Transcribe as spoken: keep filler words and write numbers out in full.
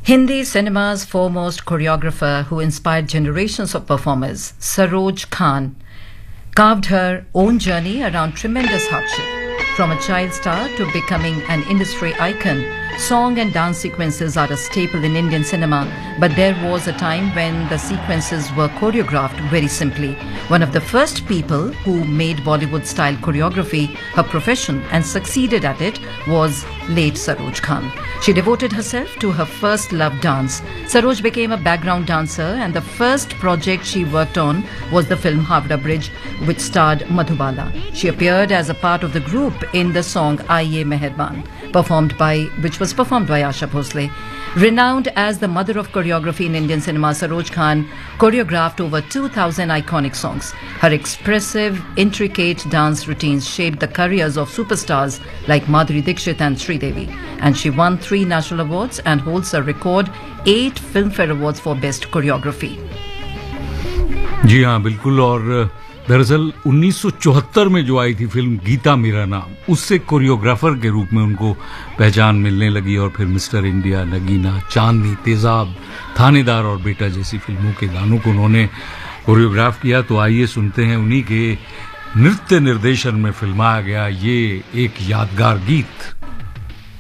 Hindi cinema's foremost choreographer who inspired generations of performers, Saroj Khan, carved her own journey around tremendous hardship. From a child star to becoming an industry icon, song and dance sequences are a staple in Indian cinema, but there was a time when the sequences were choreographed very simply. One of the first people who made Bollywood-style choreography her profession and succeeded at it was late Saroj Khan. She devoted herself to her first love, dance. Saroj became a background dancer, and the first project she worked on was the film Havda Bridge, which starred Madhubala. She appeared as a part of the group in the song Aiye Meherban, performed by which was performed by Asha Bhosle. Renowned as the mother of choreography in Indian cinema, Saroj Khan choreographed over two thousand iconic songs. Her expressive, intricate dance routines shaped the careers of superstars like Madhuri Dixit and Sridevi, and she won three national awards and holds a record eight Filmfare Awards for Best Choreography. जी हाँ, बिल्कुल। और दरअसल उन्नीस सौ चौहत्तर में जो आई थी फिल्म गीता मेरा नाम, उससे कोरियोग्राफर के रूप में उनको पहचान मिलने लगी और फिर मिस्टर इंडिया, नगीना, चांदनी, तेजाब, थानेदार और बेटा जैसी फिल्मों के गानों को उन्होंने कोरियोग्राफ किया। तो आइए सुनते हैं उन्हीं के नृत्य निर्देशन में फिल्माया गया ये एक यादगार गीत।